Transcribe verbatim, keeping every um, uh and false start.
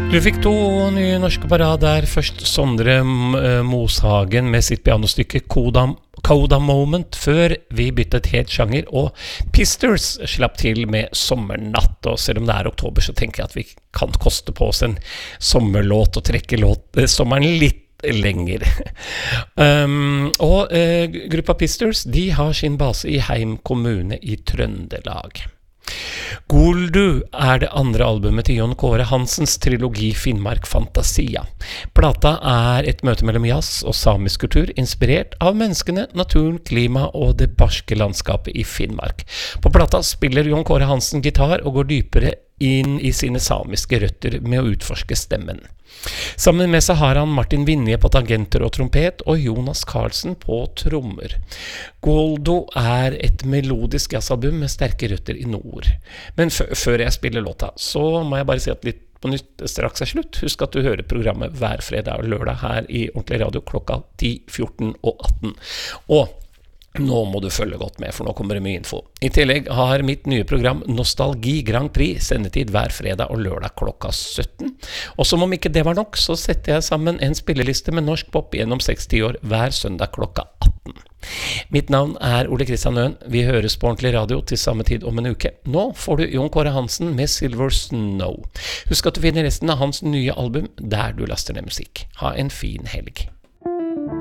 Du fikk to nye norske på rad der. Først Sondre Moshagen med sitt pianostykke Coda, Coda Moment, før vi byttet helt sjanger, og Pisters slapp til med Sommernatt. Og selv om det er oktober, så tenker jeg at vi kan koste på oss en sommerlåt og trekke låt, eh, sommeren litt lenger. um, og eh, gruppa Pisters, de har sin base i Heim kommune i Trøndelag. Goldu er det andre albumet til Jon Kåre Hansens trilogi Finnmark Fantasia. Plata er et møte mellom jazz og samisk kultur, inspirert av menneskene, naturen, klima og det barske landskapet i Finnmark. På plata spiller Jon Kåre Hansen gitar og går dypere inn i sine samiske røtter med å utforske stemmen. Sammen med seg har han Martin Vinje på tangenter og trompet og Jonas Karlsen på trommer. Goldo er et melodisk jazzalbum med sterke røtter i nord. Men før jeg spiller låta, så må jeg bare si at litt på nytt straks er slutt. Husk at du hører programmet hver fredag og lørdag her i Ordentlig Radio klokka ti, fjorten og atten. Og nå må du følge godt med, for nå kommer det mye info. I tillegg har mitt nye program Nostalgi Grand Prix sendetid hver fredag og lørdag klokka sytten. Og som om ikke det var nok, så setter jeg sammen en spilleliste med norsk pop gjennom seksti år hver søndag klokka atten. Mitt navn er Ole Kristian Øen. Vi høres på Ordentlig Radio til samme tid om en uke. Nå får du Jon Kåre Hansen med Silver Snow. Husk at du finner resten av hans nye album der du laster ned musikk. Ha en fin helg.